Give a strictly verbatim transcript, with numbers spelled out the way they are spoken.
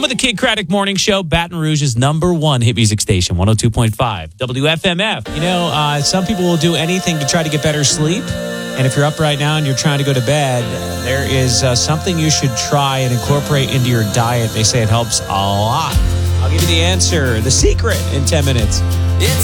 with the Kid Craddock Morning Show, Baton Rouge's number one hit music station, one oh two point five W F M F. You know, uh, some people will do anything to try to get better sleep. And if you're up right now and you're trying to go to bed, there is uh, something you should try and incorporate into your diet. They say it helps a lot. I'll give you the answer, the secret, in ten minutes. It's